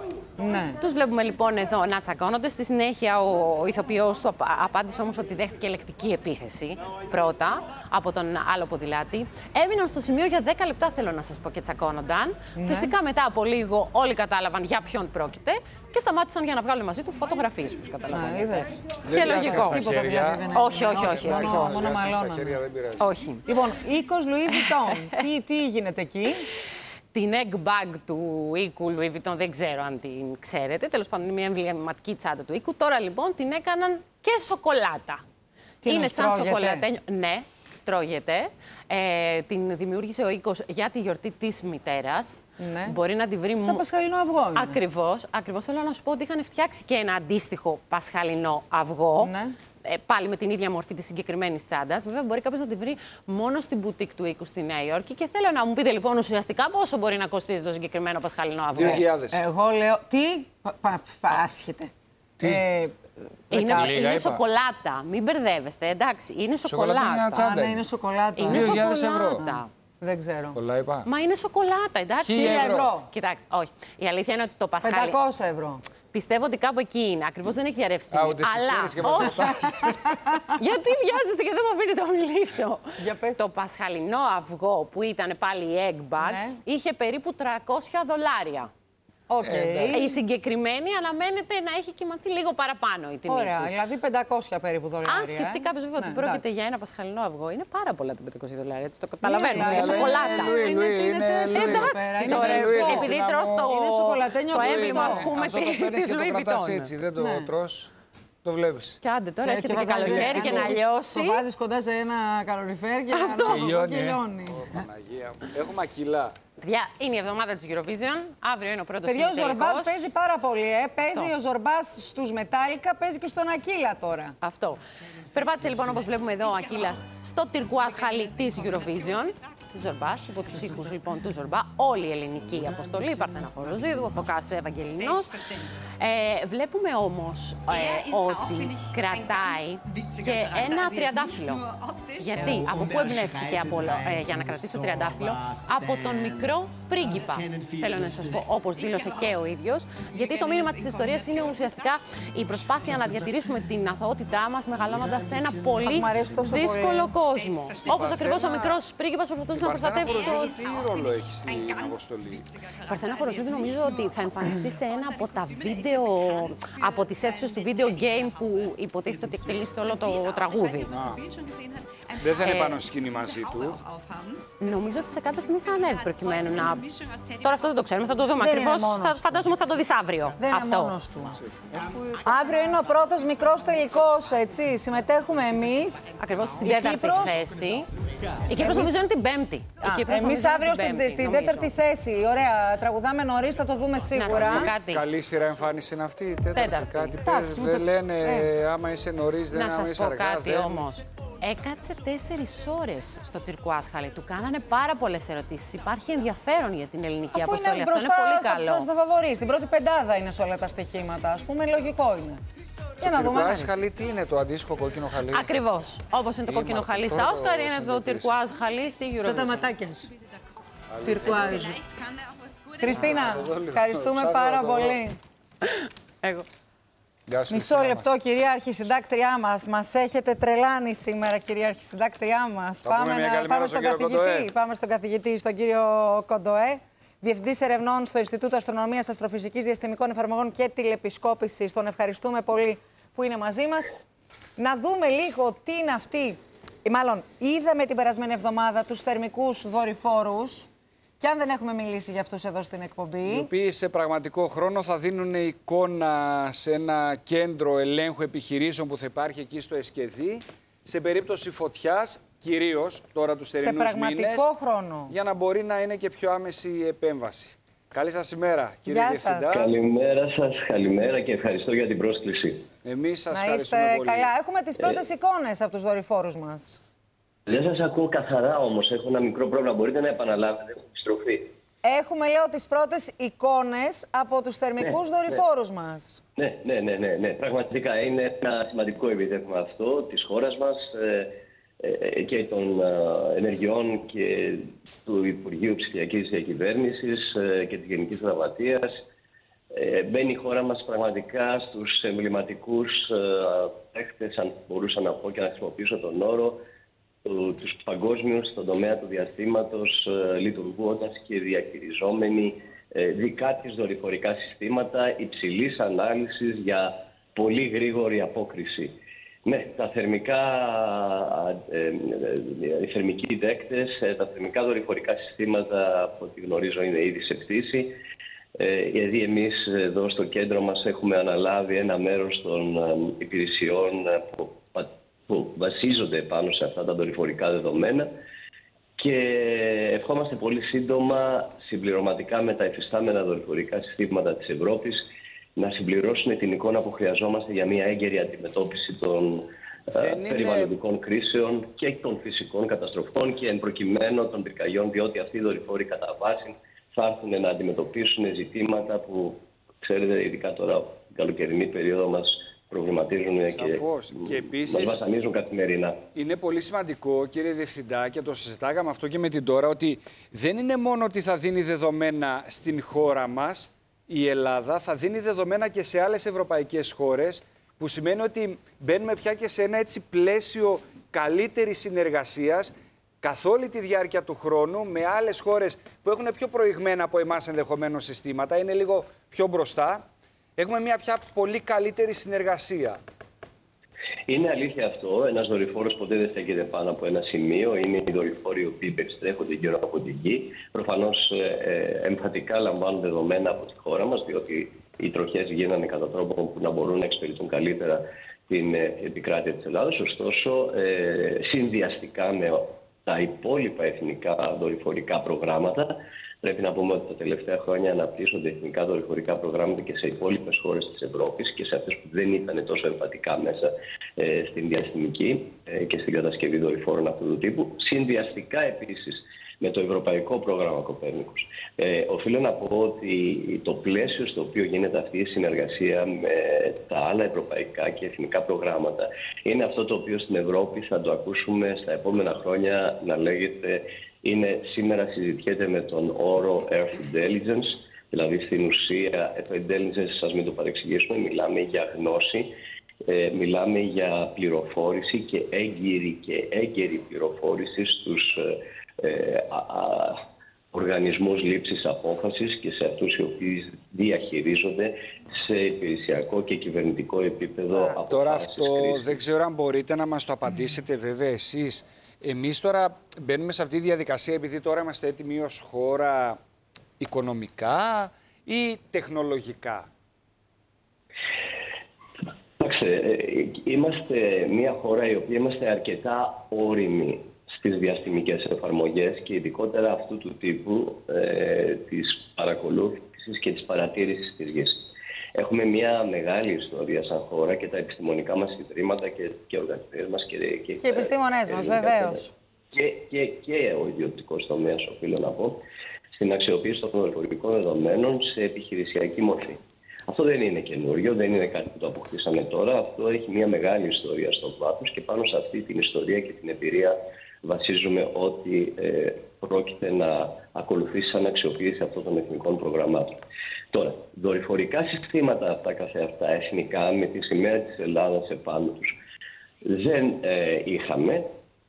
Ναι. Τους βλέπουμε λοιπόν εδώ να τσακώνονται. Στη συνέχεια ο ηθοποιός του απα- απάντησε όμως ότι δέχτηκε ελεκτική επίθεση πρώτα από τον άλλο ποδηλάτη. Έμειναν στο σημείο για δέκα λεπτά, θέλω να σας πω, και τσακώνονταν. Φυσικά μετά από λίγο όλοι κατάλαβαν για ποιον πρόκειται και σταμάτησαν για να βγάλουν μαζί του φωτογραφίες, όπως Α, καταλαβαίνετε. είδες. Και λογικό. Τίποτα δηλαδή δεν Όχι, έγινε. όχι, όχι, Μόνο- ευτυχώς. Μόνο Στα μαλώνανε. χέρια δεν πειράζει. Όχι. Λοιπόν, οίκος Louis Vuitton. τι, τι γίνεται εκεί? Την egg bag του οίκου Louis Vuitton δεν ξέρω αν την ξέρετε. Τέλος πάντων, είναι μια εμβληματική τσάντα του οίκου. Τώρα λοιπόν την έκαναν και σοκολάτα. Τι είναι εννοείς, σαν τρώγεται? σοκολατένιο. Ναι, τρώγεται. Ε, την δημιούργησε ο οίκος για τη γιορτή της μητέρας. Ναι. Μπορεί να τη βρει Σαν μου- πασχαλινό αυγό είναι. Ακριβώς, ακριβώς. Θέλω να σου πω ότι είχαν φτιάξει και ένα αντίστοιχο πασχαλινό αυγό. Ναι. Ε, πάλι με την ίδια μορφή της συγκεκριμένης τσάντας. Βέβαια, μπορεί κάποιος να τη βρει μόνο στην μπουτίκ του οίκου στη Νέα Υόρκη. Και θέλω να μου πείτε λοιπόν ουσιαστικά πόσο μπορεί να κοστίζει το συγκεκριμένο πασχαλινό αυγό. δύο χιλιάδες. Εγώ λέω. Τι? Πα, πα, πα, άσχετε. Τι? Ε, Είναι, δεκα- Λίγα είναι είπα. σοκολάτα. Μην μπερδεύεστε, εντάξει. Είναι Σοκολάτα είναι ένα σοκολάτα. τσάντα. Α, ναι, είναι σοκολάτα. Είναι δύο χιλιάδες σοκολάτα. ευρώ. Δεν ξέρω. Πολλά είπα. Μα είναι σοκολάτα, εντάξει. Χίλια Χίλια ευρώ. Κοιτάξτε, όχι. Η αλήθεια είναι ότι το πασχάλι. πεντακόσια ευρώ. Πιστεύω ότι κάπου εκεί είναι. Ακριβώς δεν έχει διαρρεύσει την Α, τιμή. ούτε εσύ Αλλά. ξέρεις και μας όχι. ρωτάς. Γιατί βιάζεσαι και δεν μου αφήνεις να μιλήσω. Για πες. Το πασχαλινό αυγό που ήταν πάλι η egg bag Ναι. είχε περίπου τριακόσια δολάρια. Οκ. Η συγκεκριμένη αναμένεται να έχει κοιμαθεί λίγο παραπάνω η τιμή Ωραία, της. δηλαδή πεντακόσια περίπου δολάρια. Αν σκεφτεί ε. κάποιο βέβαια Ναι, ότι πρόκειται εντάξει. για ένα πασχαλινό αυγό, είναι πάρα πολλά τα πεντακόσια δολάρια. Έτσι το καταλαβαίνω. Ναι, Είναι αλλά σοκολάτα. είναι- είναι- Λουί, είναι είναι τέτοιο Λουί. εδώ Εντάξει πέρα, τώρα, είναι Λουί, λευκό. επειδή Λουί, τρως το, είναι σοκολατένιο το Λουί έμβλημα, Vuitton. ας πούμε, Αυτό το παίρνεις της και το Louis κρατάς Vuitton. έτσι, δεν το Ναι. τρως. Το βλέπεις. Και άντε τώρα, Και- έρχεται και και βάζει- καλοκαίρι και να λιώσει. Το βάζεις κοντά σε ένα καλοριφέρ και Αυτό. να- Και λιώνει, και ε. λιώνει. Ω, Παναγία μου. Έχουμε ακυλά. Παιδιά, είναι η εβδομάδα της Eurovision. Αύριο είναι ο πρώτος Παιδιά, ο ημιτελικός. Ζορμπάς παίζει πάρα πολύ. Ε. Παίζει Αυτό. ο Ζορμπάς στους Μετάλλικα, παίζει και στον Ακύλα τώρα. Αυτό. Περπάτησε λοιπόν, όπως βλέπουμε εδώ, ο Ακύλας στο τυρκουάζ χαλί της Eurovision. Της Ζορμπάς, υπό τους ήχους λοιπόν του Ζορμπά. Όλη η ελληνική αποστολή, Παρθένα Χοροζίδου, ο Φωκάς Ευαγγελινός. Ε, βλέπουμε όμως ε, ότι κρατάει και ένα τριαντάφυλλο. Γιατί, από πού εμπνεύστηκε από, ε, για να κρατήσει το τριαντάφυλλο? Από τον μικρό πρίγκιπα. Θέλω να σας πω, όπως δήλωσε και ο ίδιος. Γιατί το μήνυμα της ιστορίας είναι ουσιαστικά η προσπάθεια να διατηρήσουμε την αθωότητά μας μεγαλώνοντας σε ένα πολύ Μ' αρέσει τόσο δύσκολο πολύ. κόσμο. Όπως ακριβώς ο μικρός πρίγκιπας προσπαθούσε να Παρθένα προστατεύσει το. Χοροζίδου τι ρόλο έχει στην αποστολή? Παρθένα Χοροζίδου νομίζω ότι θα εμφανιστεί σε ένα από τα βίντεο, από τις αίθουσες του video game που υποτίθεται ότι εκτελείται όλο το τραγούδι. Δεν θα είναι Ε, πάνω στη σκηνή μαζί του. Νομίζω ότι σε κάποια στιγμή θα ανέβει προκειμένου να. Τώρα αυτό δεν το ξέρουμε, θα το δούμε Δεν ακριβώς. είναι μόνος Θα, του. φαντάζομαι θα το δεις αύριο. Δεν είναι αυτό. μόνος του. Αύριο είναι ο πρώτος μικρός τελικός, έτσι. Συμμετέχουμε εμείς. Ακριβώς στην Η τέταρτη Κύπρος. θέση. Η Κύπρος νομίζω είναι την πέμπτη. Η Κύπρος Εμείς νομίζω είναι αύριο την στην, πέμπτη, στην νομίζω. τέταρτη θέση. Ωραία, τραγουδάμε νωρίς, θα το δούμε Να σας σίγουρα. πω κάτι. Καλή σειρά εμφάνιση είναι αυτή. η Τέταρτη. Τέταρτη. Κάτι Εντάξει, παίζει, ούτε- δεν λένε ε. άμα είσαι νωρίς, δεν Να άμα σας είσαι πω αργά. κάτι δεν... όμως. Έκατσε τέσσερις ώρες στο τυρκουάζ χαλί. Του κάνανε πάρα πολλές ερωτήσεις. Υπάρχει ενδιαφέρον για την ελληνική Αφού αποστολή. είναι Αυτό είναι μπροστά πολύ στα- καλό. στα φαβορί. Στην πρώτη πεντάδα είναι σε όλα τα στοιχήματα. Ας πούμε, λογικό είναι. Για να δούμε. Τυρκουάζ χαλί τι είναι το αντίστοιχο κόκκινο χαλί? Ακριβώς. Όπως είναι το κόκκινο Είμαστε χαλί στα πρώτο Όσκαρ, είναι το συνδετής. τυρκουάζ χαλί στη Σαν τα Eurovision. ματάκια σου. Τυρκουάζ. Χριστίνα, Εδώ λίγο. ευχαριστούμε Ψάχνω πάρα να το δω. πολύ. Εγώ. Γεια σου, Μισό Χριστίνα λεπτό, μας. κυρίαρχη συντάκτριά μας. Μας έχετε τρελάνει σήμερα, κυρίαρχη συντάκτριά μας. Θα πούμε μια να καλημέρα πάμε στον στον κύριο καθηγητή. Κοντοέ. Πάμε στον καθηγητή, στον κύριο Κοντοέ. Διευθυντής ερευνών στο Ινστιτούτο Αστρονομίας, Αστροφυσικής, Διαστημικών Εφαρμογών και Τηλεπισκόπησης. Τον ευχαριστούμε πολύ που είναι μαζί μας. Να δούμε λίγο τι είναι αυτή. Ή μάλλον, είδαμε την περασμένη εβδομάδα τους θερμικούς δορυφόρους. Και αν δεν έχουμε μιλήσει για αυτούς εδώ στην εκπομπή. Οι οποίοι σε πραγματικό χρόνο θα δίνουν εικόνα σε ένα κέντρο ελέγχου επιχειρήσεων που θα υπάρχει εκεί στο Εσκεδί, σε περίπτωση φωτιάς, κυρίως τώρα τους σε θερινούς πραγματικό μήνες, χρόνο. για να μπορεί να είναι και πιο άμεση η επέμβαση. Καλή σας ημέρα, κύριε Γεια Διευθυντά. σας. Καλημέρα σας, καλημέρα και ευχαριστώ για την πρόσκληση. Εμείς σας Να είστε ευχαριστούμε πολύ. καλά. Έχουμε τις πρώτες εικόνες από τους δορυφόρους μας. Δεν σας ακούω καθαρά όμως, έχω ένα μικρό πρόβλημα. Μπορείτε να επαναλάβετε, έχω επιστροφή. Έχουμε, λέω, τις πρώτες εικόνες από τους θερμικούς Ναι, δορυφόρους μας. Ναι, ναι, ναι, ναι, ναι. Πραγματικά είναι ένα σημαντικό επιτεύγμα αυτό της χώρας μας ε, ε, και των ε, ενεργειών και του Υπουργείου Ψηφιακής Διακυβέρνησης ε, και της Γενικής Γραμματείας. Ε, μπαίνει η χώρα μας πραγματικά στους εμβληματικούς ε, παίχτες, αν μπορούσα να πω και να χρησιμοποιήσω τον όρο, του, τους παγκόσμιους στον τομέα του διαστήματος, ε, λειτουργώντας και διαχειριζόμενοι ε, δικά της δορυφορικά συστήματα υψηλής ανάλυσης για πολύ γρήγορη απόκριση. Ναι, τα θερμικά, ε, ε, οι θερμικοί δέκτες, ε, τα θερμικά δορυφορικά συστήματα, από ό,τι γνωρίζω, είναι ήδη σε πτήση. Ε, γιατί εμείς εδώ στο κέντρο μας έχουμε αναλάβει ένα μέρος των ε, υπηρεσιών που, που βασίζονται πάνω σε αυτά τα δορυφορικά δεδομένα και ευχόμαστε πολύ σύντομα, συμπληρωματικά με τα εφιστάμενα δορυφορικά συστήματα της Ευρώπης, να συμπληρώσουν την εικόνα που χρειαζόμαστε για μια έγκαιρη αντιμετώπιση των Δεν είναι... περιβαλλοντικών κρίσεων και των φυσικών καταστροφών και εν προκειμένου των πυρκαγιών, διότι αυτοί οι δορυφόροι κατά βάση θα έρθουν να αντιμετωπίσουν ζητήματα που, ξέρετε, ειδικά τώρα την καλοκαιρινή περίοδο μας προβληματίζουν Σαφώς. και, Και επίσης, μας βασανίζουν καθημερινά. Είναι πολύ σημαντικό, κύριε Διευθυντά, και το συζητάγαμε αυτό και με την Τώρα, ότι δεν είναι μόνο ότι θα δίνει δεδομένα στην χώρα μας, η Ελλάδα, θα δίνει δεδομένα και σε άλλες ευρωπαϊκές χώρες, που σημαίνει ότι μπαίνουμε πια και σε ένα έτσι πλαίσιο καλύτερης συνεργασίας καθ' όλη τη διάρκεια του χρόνου με άλλες χώρες που έχουν πιο προηγμένα από εμάς ενδεχομένως συστήματα, είναι λίγο πιο μπροστά. Έχουμε μια πια πολύ καλύτερη συνεργασία. Είναι αλήθεια αυτό. Ένας δορυφόρος ποτέ δεν στέκεται πάνω από ένα σημείο. Είναι οι δορυφόροι οι οποίοι περιστρέφονται γύρω από την γη. Προφανώς ε, εμφατικά λαμβάνουν δεδομένα από τη χώρα μας, διότι οι τροχές γίνανε κατά τρόπο που να μπορούν να εξυπηρετούν καλύτερα στην επικράτεια της Ελλάδας. Ωστόσο, ε, συνδυαστικά με τα υπόλοιπα εθνικά δορυφορικά προγράμματα, πρέπει να πούμε ότι τα τελευταία χρόνια αναπτύσσονται εθνικά δορυφορικά προγράμματα και σε υπόλοιπες χώρες της Ευρώπης και σε αυτές που δεν ήταν τόσο εμφατικά μέσα ε, στην διαστημική ε, και στην κατασκευή δορυφόρων αυτού του τύπου. Συνδυαστικά επίσης με το Ευρωπαϊκό Πρόγραμμα Κοπέρνικους. Ε, οφείλω να πω ότι το πλαίσιο στο οποίο γίνεται αυτή η συνεργασία με τα άλλα ευρωπαϊκά και εθνικά προγράμματα είναι αυτό το οποίο στην Ευρώπη θα το ακούσουμε στα επόμενα χρόνια να λέγεται, είναι, σήμερα συζητιέται με τον όρο Earth Intelligence, δηλαδή στην ουσία το intelligence, σας μην το παρεξηγήσουμε, μιλάμε για γνώση, ε, μιλάμε για πληροφόρηση και έγκυρη και έγκαιρη πληροφόρηση στους Ε, α, α, οργανισμούς λήψης απόφασης και σε αυτούς οι οποίοι διαχειρίζονται σε υπηρεσιακό και κυβερνητικό επίπεδο. Α, τώρα αυτό κρίσης. Δεν ξέρω αν μπορείτε να μας το απαντήσετε βέβαια εσείς. Εμείς τώρα μπαίνουμε σε αυτή τη διαδικασία επειδή τώρα είμαστε έτοιμοι ως χώρα οικονομικά ή τεχνολογικά. Κοιτάξτε, είμαστε μια χώρα η οποία είμαστε αρκετά όριμοι στις διαστημικές εφαρμογές και ειδικότερα αυτού του τύπου ε, της παρακολούθησης και της παρατήρησης της γης. Έχουμε μια μεγάλη ιστορία σαν χώρα και τα επιστημονικά μας ιδρύματα και, και οργανισμοί μας και, και, και οι επιστήμονές μας, βεβαίως. Και, και, και ο ιδιωτικός τομέας, οφείλω να πω, στην αξιοποίηση των δορυφορικών δεδομένων σε επιχειρησιακή μορφή. Αυτό δεν είναι καινούριο, δεν είναι κάτι που το αποκτήσαμε τώρα. Αυτό έχει μια μεγάλη ιστορία στο βάθος και πάνω σε αυτή την ιστορία και την εμπειρία βασίζουμε ότι ε, πρόκειται να ακολουθήσει σαν αξιοποίηση αυτών των εθνικών προγραμμάτων. Τώρα, δορυφορικά συστήματα αυτά καθεαυτά εθνικά με τη σημαία της Ελλάδας επάνω τους δεν ε, είχαμε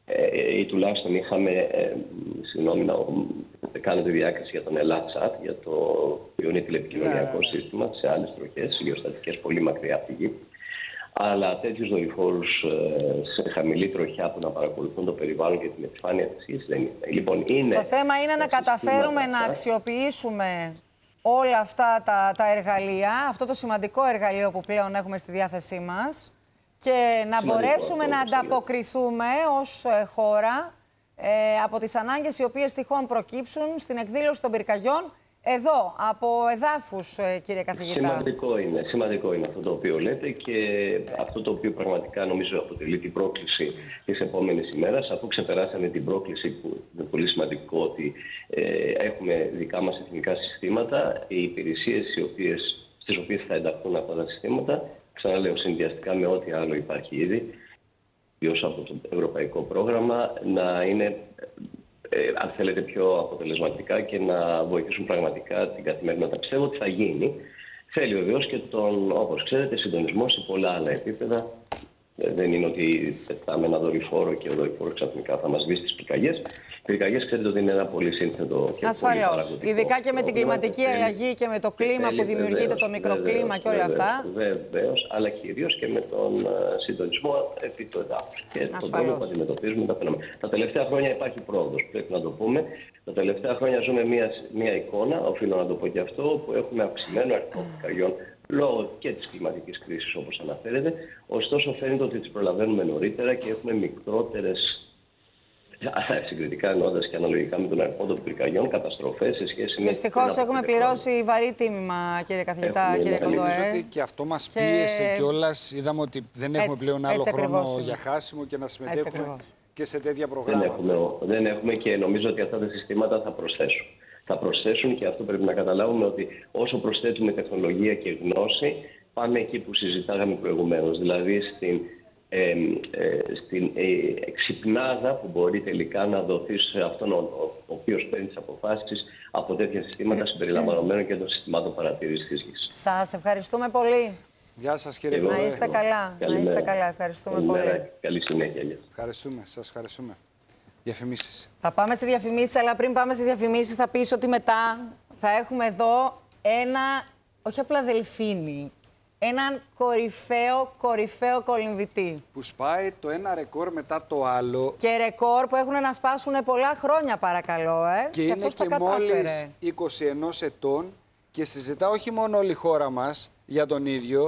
ε, ή τουλάχιστον είχαμε, ε, συγγνώμη να κάνω τη διάκριση για τον Ελλάδσατ, για το οποίο είναι τηλεπικοινωνιακό yeah. σύστημα σε άλλες τροχές, γεωστατικές πολύ μακριά από τη γη. Αλλά τέτοιους δορυφόρους σε χαμηλή τροχιά που να παρακολουθούν το περιβάλλον και την επιφάνεια της γης δεν είναι. Λοιπόν, είναι το θέμα είναι να καταφέρουμε αυτά. να αξιοποιήσουμε όλα αυτά τα, τα εργαλεία, αυτό το σημαντικό εργαλείο που πλέον έχουμε στη διάθεσή μας και να σημαντικό, μπορέσουμε να ανταποκριθούμε ως χώρα ε, από τις ανάγκες οι οποίες τυχόν προκύψουν στην εκδήλωση των πυρκαγιών εδώ, από εδάφους, κύριε καθηγητά. Σημαντικό είναι, σημαντικό είναι αυτό το οποίο λέτε και αυτό το οποίο πραγματικά νομίζω αποτελεί την πρόκληση της επόμενης ημέρας, αφού ξεπεράσαμε την πρόκληση που είναι πολύ σημαντικό ότι ε, έχουμε δικά μας εθνικά συστήματα, οι υπηρεσίες οι οποίες, στις οποίες θα ενταχθούν αυτά τα συστήματα, ξαναλέω συνδυαστικά με ό,τι άλλο υπάρχει ήδη, ιδίως από το ευρωπαϊκό πρόγραμμα, να είναι Ε, αν θέλετε, πιο αποτελεσματικά και να βοηθήσουν πραγματικά την καθημερινότητα. Πιστεύω ότι θα γίνει. Θέλει βεβαίως και τον, όπως ξέρετε, συντονισμό σε πολλά άλλα επίπεδα. Ε, δεν είναι ότι πετάμε ένα δορυφόρο και ο δορυφόρος ξαφνικά θα μας δει στις πυρκαγιές. Οι πυρκαγιές, ξέρετε ότι είναι ένα πολύ σύνθετο και ασφαλώς. Πολύ παραγωγικό. Ειδικά και με την κλιματική θέλει, αλλαγή και με το κλίμα θέλει, που δημιουργείται, βεβαίως, το μικροκλίμα και όλα βεβαίως, αυτά. Βεβαίως, αλλά κυρίως και με τον uh, συντονισμό επί του εδάφους και ασφαλώς. Τον τρόπο που αντιμετωπίζουμε τα φαινόμενα. Τα τελευταία χρόνια υπάρχει πρόοδος, πρέπει να το πούμε. Τα τελευταία χρόνια ζούμε μια, μια εικόνα, οφείλω να το πω και αυτό, που έχουμε αυξημένο αριθμό πυρκαγιών λόγω και της κλιματικής κρίσης, όπως αναφέρεται. Ωστόσο, φαίνεται ότι τις προλαβαίνουμε νωρίτερα και έχουμε μικρότερες, συγκριτικά εννοώντας και αναλογικά με τον αριθμό των πυρκαγιών, καταστροφές σε σχέση με. Δυστυχώς έχουμε πληρώσει βαρύ τίμημα, κύριε καθηγητά, έχουμε κύριε Κοντοέ. Νομίζω ότι και αυτό μας και... πίεσε κιόλας. Είδαμε ότι δεν έχουμε έτσι, πλέον άλλο χρόνο για χάσιμο και να συμμετέχουμε και σε τέτοια προγράμματα. Δεν έχουμε, δεν έχουμε και νομίζω ότι αυτά τα συστήματα θα προσθέσουν. Θα προσθέσουν και αυτό πρέπει να καταλάβουμε ότι όσο προσθέτουμε τεχνολογία και γνώση, πάμε εκεί που συζητάγαμε προηγουμένως. Δηλαδή στην, ε, ε, στην ε, εξυπνάδα που μπορεί τελικά να δοθεί σε αυτόν ο, ο, ο οποίος παίρνει τις αποφάσεις από τέτοια συστήματα συμπεριλαμβανομένων και των συστημάτων παρατήρησης της γης. Σας ευχαριστούμε πολύ. Γεια σας, κύριε Κοντοέ. Να είστε καλά. Να είστε καλά. Ευχαριστούμε Καλημέρα. πολύ. Καλή συνέχεια. Ευχαριστούμε. Σας ευχαριστούμε. Διαφημίσεις. Θα πάμε στη διαφημίσεις, αλλά πριν πάμε στη διαφημίσεις θα πεις ότι μετά θα έχουμε εδώ ένα, όχι απλά δελφίνι, έναν κορυφαίο, κορυφαίο κολυμβητή. Που σπάει το ένα ρεκόρ μετά το άλλο. Και ρεκόρ που έχουν να σπάσουν πολλά χρόνια, παρακαλώ. Ε. Και, και είναι και μόλις είκοσι ένα ετών και συζητά όχι μόνο όλη η χώρα μας για τον ίδιο,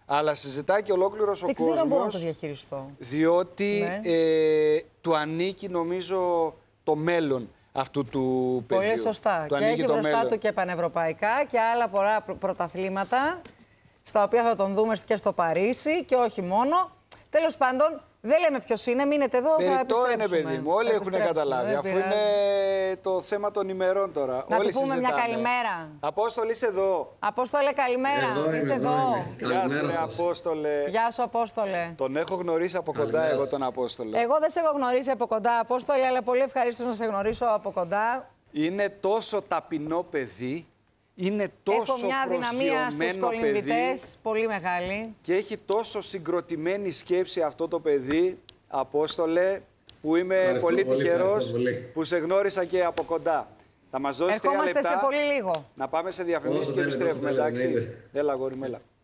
Αλλά συζητάει και ολόκληρος ο Δεν κόσμος. ξέρω αν μπορώ να το διαχειριστώ. Διότι Ναι. ε, του ανήκει, νομίζω, το μέλλον αυτού του παιδιού. Πολύ σωστά. Του Και ανήκει έχει το μπροστά μέλλον. του και πανευρωπαϊκά και άλλα πολλά πρω- πρωταθλήματα, στα οποία θα τον δούμε και στο Παρίσι και όχι μόνο. Τέλος πάντων, δεν λέμε ποιος είναι, μείνετε εδώ, θα Περιττό επιστρέψουμε. είναι, παιδί μου. Όλοι Θα έχουν επιστρέψουμε, καταλάβει. δεν Αφού πειράζει. είναι το θέμα των ημερών τώρα. Να Όλοι του πούμε μια συζητάνε. καλημέρα. Απόστολη, είσαι εδώ. Απόστολε, καλημέρα. Εδώ Είσαι είμαι, εδώ. εδώ είμαι. Γεια σου, Καλημέρα ρε σας. Απόστολε. Γεια σου, Απόστολε. Τον έχω γνωρίσει από κοντά Καλημέρα εγώ σας. τον Απόστολο. Εγώ δεν σε έχω γνωρίσει από κοντά, Απόστολε, αλλά πολύ ευχαρίστω να σε γνωρίσω από κοντά. Είναι τόσο ταπεινό παιδί. Είναι τόσο Έχω μια δυναμία στους προσγειωμένο παιδί. κολυμβητές, πολύ μεγάλη. Και έχει τόσο συγκροτημένη σκέψη αυτό το παιδί, Απόστολε, που είμαι Ευχαριστώ πολύ πολύ, τυχερός ευχαριστώ πολύ. που σε γνώρισα και από κοντά. Θα μας δώσεις τρία Ερχόμαστε λεπτά σε πολύ λίγο. να πάμε σε διαφημίσεις Όσο και θέλετε, επιστρέφουμε, όσο θέλετε, εντάξει. εννοείται. Έλα, αγόρι μου, έλα.